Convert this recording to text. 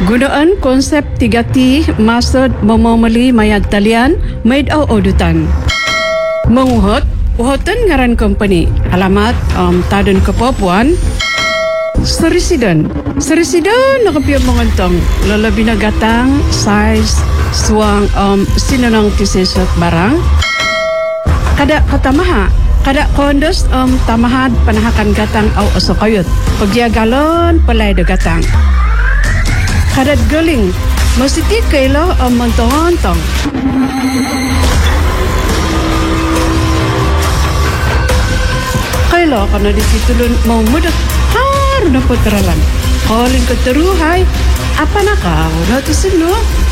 Gunaan konsep 3T maksud memomeli mayag talian made au odutan. Menguhut, uhutan ngaran company. Alamat Tadun Kepapuan. Serisiden nakapiyang mengontong lalabi na gatang size suang sinunang tisesot barang. Kada katamaha kada kondos tamahad panahakan gatang au osokayot. Pagyagalon palay do gatang. Kadat galing masiti kailo mentong-ontong. Kailo kana disitulun mau mudak haru na puteralan. Calling ko teruhay apa na ka? Wala to sino?